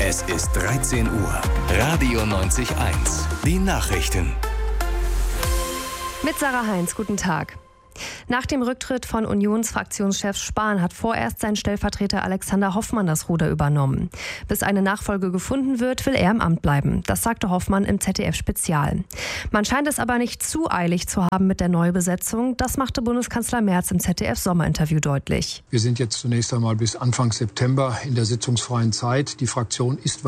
Es ist 13 Uhr. Radio 90.1. Die Nachrichten. Mit Sarah Heinz, guten Tag. Nach dem Rücktritt von Unionsfraktionschef Spahn hat vorerst sein Stellvertreter Alexander Hoffmann das Ruder übernommen. Bis eine Nachfolge gefunden wird, will er im Amt bleiben. Das sagte Hoffmann im ZDF-Spezial. Man scheint es aber nicht zu eilig zu haben mit der Neubesetzung. Das machte Bundeskanzler Merz im ZDF-Sommerinterview deutlich. Wir sind jetzt zunächst einmal bis Anfang September in der sitzungsfreien Zeit. Die Fraktion ist